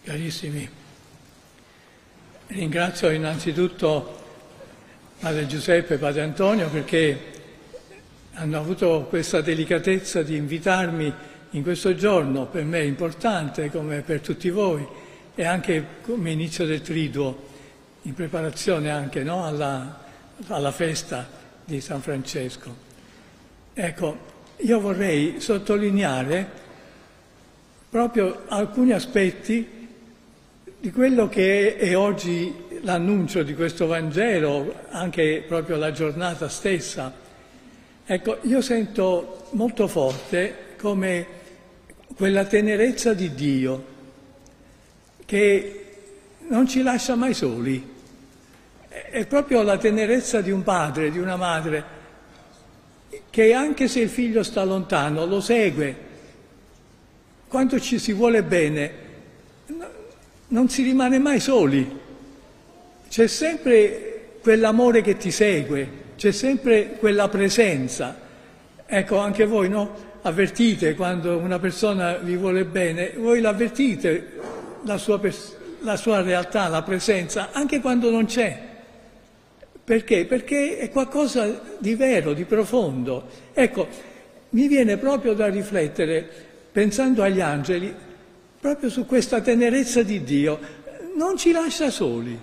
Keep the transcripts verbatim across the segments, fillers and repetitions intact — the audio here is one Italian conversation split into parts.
Carissimi, ringrazio innanzitutto Padre Giuseppe e Padre Antonio perché hanno avuto questa delicatezza di invitarmi in questo giorno, per me importante come per tutti voi, e anche come inizio del Triduo, in preparazione anche no, alla, alla festa di San Francesco. Ecco, io vorrei sottolineare proprio alcuni aspetti di quello che è oggi l'annuncio di questo Vangelo, anche proprio la giornata stessa. Ecco, io sento molto forte come quella tenerezza di Dio che non ci lascia mai soli. È proprio la tenerezza di un padre, di una madre, che anche se il figlio sta lontano, lo segue. Quando ci si vuole bene, non si rimane mai soli. C'è sempre quell'amore che ti segue, c'è sempre quella presenza. Ecco, anche voi, no? Avvertite quando una persona vi vuole bene, voi l'avvertite, la sua, pers- la sua realtà, la presenza, anche quando non c'è. Perché? Perché è qualcosa di vero, di profondo. Ecco, mi viene proprio da riflettere, pensando agli angeli, proprio su questa tenerezza di Dio. Non ci lascia soli.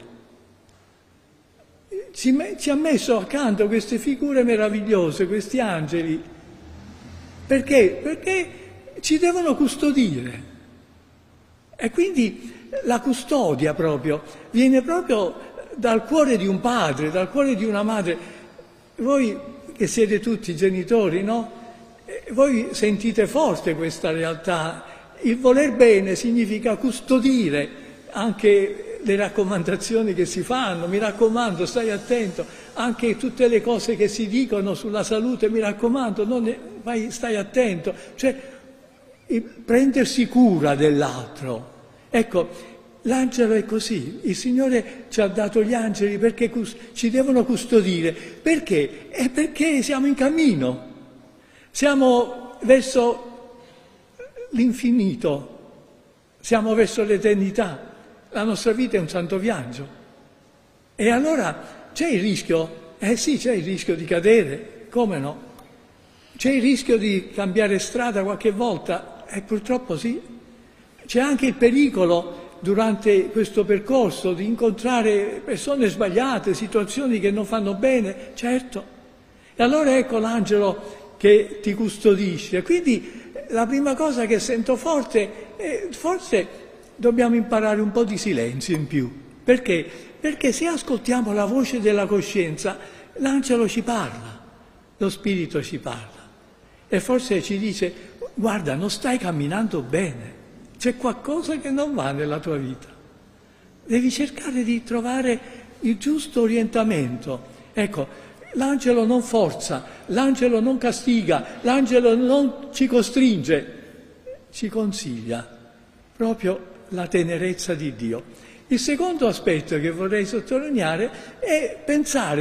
Ci, me- ci ha messo accanto queste figure meravigliose, questi angeli. Perché? Perché ci devono custodire. E quindi la custodia proprio viene proprio dal cuore di un padre, dal cuore di una madre. Voi che siete tutti genitori, no? Voi sentite forte questa realtà. Il voler bene significa custodire anche le raccomandazioni che si fanno. Mi raccomando, stai attento, anche tutte le cose che si dicono sulla salute, mi raccomando, non ne, vai, stai attento. Cioè, prendersi cura dell'altro. Ecco, l'angelo è così, il Signore ci ha dato gli angeli perché ci devono custodire. Perché? È perché siamo in cammino, siamo verso l'infinito, siamo verso l'eternità, la nostra vita è un santo viaggio. E allora c'è il rischio, eh sì, c'è il rischio di cadere, come no? C'è il rischio di cambiare strada qualche volta, e purtroppo sì. C'è anche il pericolo durante questo percorso di incontrare persone sbagliate, situazioni che non fanno bene, certo. E allora ecco l'angelo che ti custodisce. Quindi la prima cosa che sento forte è forse dobbiamo imparare un po' di silenzio in più. Perché? Perché se ascoltiamo la voce della coscienza, l'angelo ci parla, lo spirito ci parla. E forse ci dice, guarda, non stai camminando bene. C'è qualcosa che non va nella tua vita. Devi cercare di trovare il giusto orientamento. Ecco, l'angelo non forza, l'angelo non castiga, l'angelo non ci costringe, ci consiglia proprio la tenerezza di Dio. Il secondo aspetto che vorrei sottolineare è pensare